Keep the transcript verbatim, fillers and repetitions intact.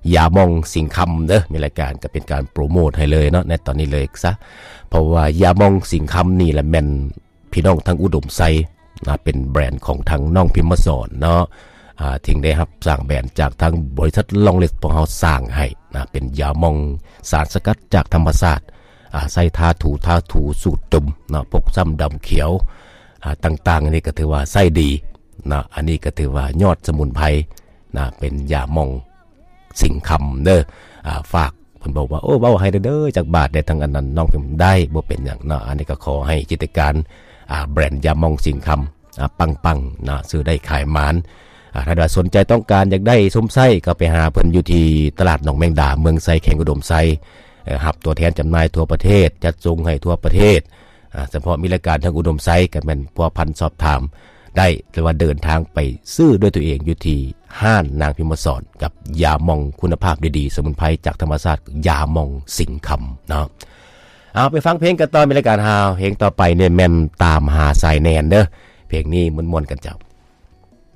ยามองสิงคำเด้อมีรายการก็เป็นการโปรโมทให้เลยเนาะในตอนนี้เลยซะเพราะว่ายามองสิงคำนี่แหละแม่นพี่น้องทางอุดมไซนะเป็นแบรนด์ของทางน้องพิมพ์สอนเนาะอ่าทิ้งได้ครับสร้างแบรนด์จากทางบริษัทลองเล็กของเฮาสร้างให้นะเป็นยามองสารสกัดจากธรรมชาติอ่าใส่ทาถูทาถูสูตรดมเนาะพกซ้ำดำเขียวอ่าต่างๆนี่ก็ถือว่าใส่ดีนะอันนี้ก็ถือว่ายอดสมุนไพรนะเป็นยามองสิงคำเด้ออ่าฝากเพิ่นบอกว่าโอ้เว้าให้เด้อจากบาทได้ทั้งอันนั้นน้องเพิ่นได้บ่เป็นหยังเนาะอันนี้ก็ขอให้กิจการอ่าแบรนด์ยามองสิงคำอ่าปังๆนะซื้อได้ขายหมานอ่าถ้าสนใจต้องการอยากได้ส้มไส้ก็ไปหาเพิ่นอยู่ที่ตลาดหนองแมงดาเมืองไซแข่งอุดมไซเอ่อรับตัวแทนจำหน่ายทั่วประเทศจัดส่งให้ทั่วประเทศอ่าเฉพาะมีรายการทางอุดมไซก็แม่นพัวพันสอบถามได้หรือว่าเดินทางไปซื้อด้วยตัวเองอยู่ที่ห้านนางพิมพ์สอนกับยามองคุณภาพดีๆสมุนไพรจากธรรมชาติยามองสิงคำเนาะเอาไปฟังเพลงกันต่อมีรายการฮาวเพลงต่อไปเนี่ยแม่นตามหาสายแนนเด้อเพลงนี้ม่วนๆกันเจ้า